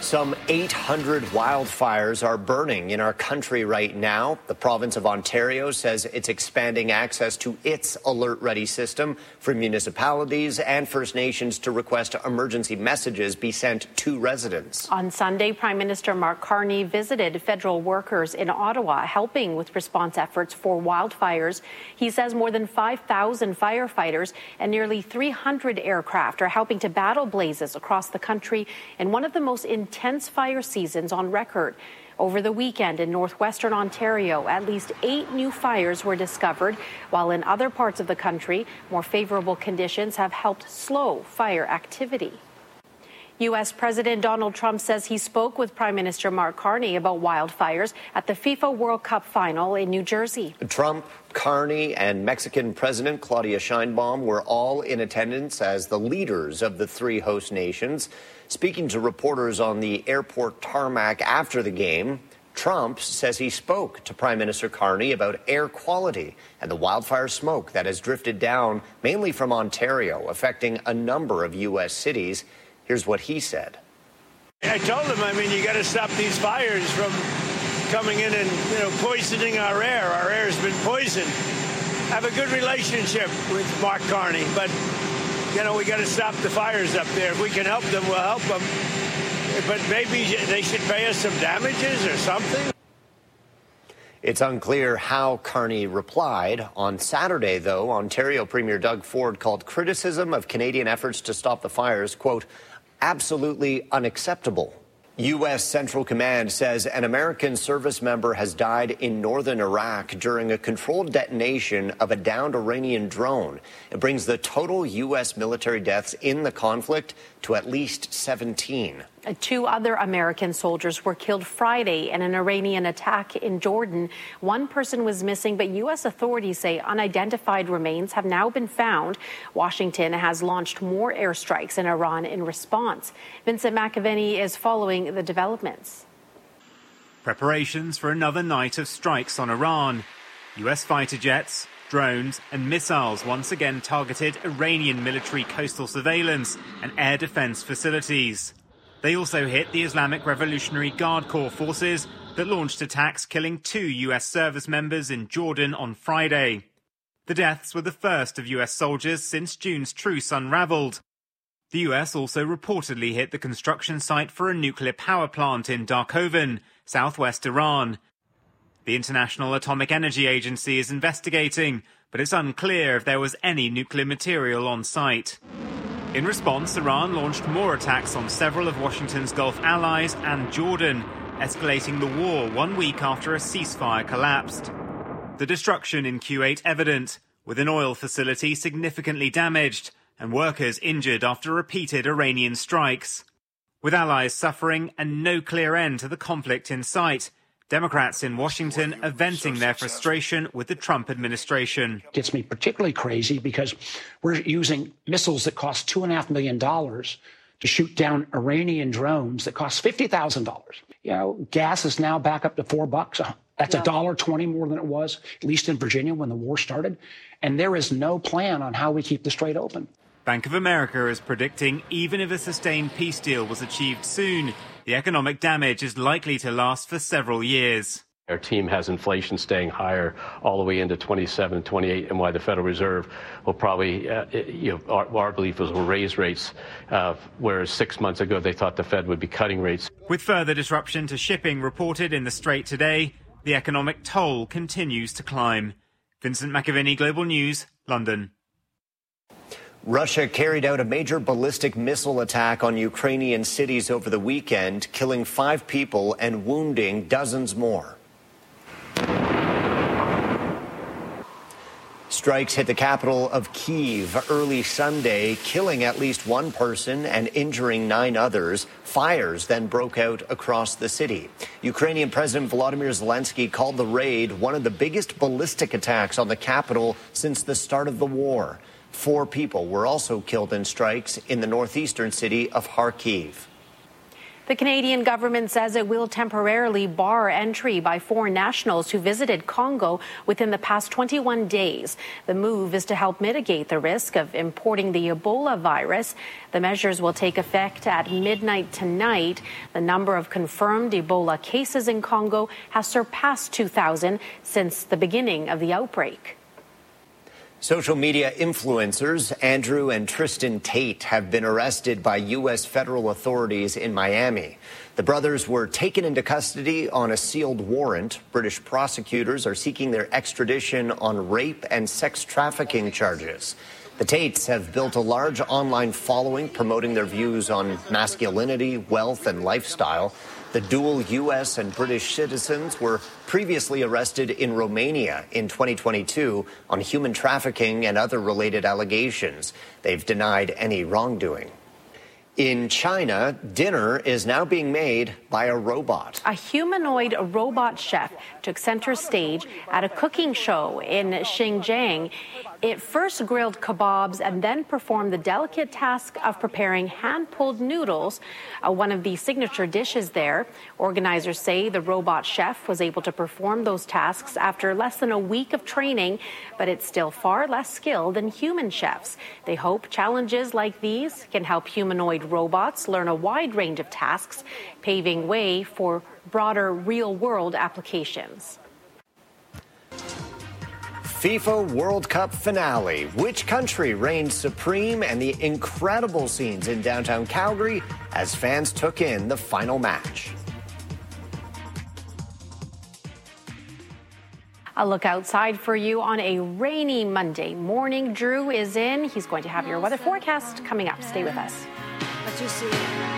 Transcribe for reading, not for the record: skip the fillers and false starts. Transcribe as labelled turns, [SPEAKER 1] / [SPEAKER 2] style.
[SPEAKER 1] Some 800 wildfires are burning in our country right now. The province of Ontario says it's expanding access to its Alert Ready system for municipalities and First Nations to request emergency messages be sent to residents.
[SPEAKER 2] On Sunday, Prime Minister Mark Carney visited federal workers in Ottawa, helping with response efforts for wildfires. He says more than 5,000 firefighters and nearly 300 aircraft are helping to battle blazes across the country in one of the most intense fire seasons on record. Over the weekend in northwestern Ontario, at least 8 new fires were discovered, while in other parts of the country, more favorable conditions have helped slow fire activity. U.S. President Donald Trump says he spoke with Prime Minister Mark Carney about wildfires at the FIFA World Cup final in New Jersey.
[SPEAKER 1] Trump, Carney, and Mexican President Claudia Sheinbaum were all in attendance as the leaders of the 3 host nations. Speaking to reporters on the airport tarmac after the game, Trump says he spoke to Prime Minister Carney about air quality and the wildfire smoke that has drifted down mainly from Ontario, affecting a number of U.S. cities. Here's what he said.
[SPEAKER 3] I told him, you got to stop these fires from coming in and, poisoning our air. Our air has been poisoned. I have a good relationship with Mark Carney, but, we got to stop the fires up there. If we can help them, we'll help them. But maybe they should pay us some damages or something.
[SPEAKER 1] It's unclear how Carney replied. On Saturday, though, Ontario Premier Doug Ford called criticism of Canadian efforts to stop the fires, quote, absolutely unacceptable. U.S. Central Command says an American service member has died in northern Iraq during a controlled detonation of a downed Iranian drone. It brings the total U.S. military deaths in the conflict to at least 17.
[SPEAKER 2] 2 other American soldiers were killed Friday in an Iranian attack in Jordan. 1 person was missing, but U.S. authorities say unidentified remains have now been found. Washington has launched more airstrikes in Iran in response. Vincent McAvenny is following the developments.
[SPEAKER 4] Preparations for another night of strikes on Iran. U.S. fighter jets, drones and missiles once again targeted Iranian military coastal surveillance and air defense facilities. They also hit the Islamic Revolutionary Guard Corps forces that launched attacks killing 2 U.S. service members in Jordan on Friday. The deaths were the first of U.S. soldiers since June's truce unraveled. The U.S. also reportedly hit the construction site for a nuclear power plant in Darkovan, southwest Iran. The International Atomic Energy Agency is investigating, but it's unclear if there was any nuclear material on site. In response, Iran launched more attacks on several of Washington's Gulf allies and Jordan, escalating the war 1 week after a ceasefire collapsed. The destruction in Kuwait evident, with an oil facility significantly damaged and workers injured after repeated Iranian strikes. With allies suffering and no clear end to the conflict in sight, Democrats in Washington are venting their frustration with the Trump administration.
[SPEAKER 5] It gets me particularly crazy because we're using missiles that cost $2.5 million to shoot down Iranian drones that cost $50,000. Gas is now back up to $4. That's $1.20 more than it was, at least in Virginia when the war started. And there is no plan on how we keep the strait open.
[SPEAKER 4] Bank of America is predicting even if a sustained peace deal was achieved soon, the economic damage is likely to last for several years.
[SPEAKER 6] Our team has inflation staying higher all the way into 27, 28, and why the Federal Reserve will probably, our belief is will raise rates, whereas 6 months ago they thought the Fed would be cutting rates.
[SPEAKER 4] With further disruption to shipping reported in the Strait today, the economic toll continues to climb. Vincent McAvenny, Global News, London.
[SPEAKER 1] Russia carried out a major ballistic missile attack on Ukrainian cities over the weekend, killing 5 people and wounding dozens more. Strikes hit the capital of Kyiv early Sunday, killing at least 1 person and injuring 9 others. Fires then broke out across the city. Ukrainian President Volodymyr Zelensky called the raid one of the biggest ballistic attacks on the capital since the start of the war. 4 people were also killed in strikes in the northeastern city of Kharkiv.
[SPEAKER 2] The Canadian government says it will temporarily bar entry by foreign nationals who visited Congo within the past 21 days. The move is to help mitigate the risk of importing the Ebola virus. The measures will take effect at midnight tonight. The number of confirmed Ebola cases in Congo has surpassed 2,000 since the beginning of the outbreak.
[SPEAKER 1] Social media influencers Andrew and Tristan Tate have been arrested by U.S. federal authorities in Miami. The brothers were taken into custody on a sealed warrant. British prosecutors are seeking their extradition on rape and sex trafficking charges. The Tates have built a large online following promoting their views on masculinity, wealth, and lifestyle. The dual U.S. and British citizens were previously arrested in Romania in 2022 on human trafficking and other related allegations. They've denied any wrongdoing. In China, dinner is now being made by a robot.
[SPEAKER 2] A humanoid robot chef took center stage at a cooking show in Xinjiang. It first grilled kebabs and then performed the delicate task of preparing hand-pulled noodles, one of the signature dishes there. Organizers say the robot chef was able to perform those tasks after less than a week of training, but it's still far less skilled than human chefs. They hope challenges like these can help humanoid robots learn a wide range of tasks, paving way for broader real-world applications.
[SPEAKER 1] FIFA World Cup finale. Which country reigned supreme, and the incredible scenes in downtown Calgary as fans took in the final match.
[SPEAKER 2] A look outside for you on a rainy Monday morning. Drew is in. He's going to have your weather forecast coming up. Stay with us.
[SPEAKER 7] But you see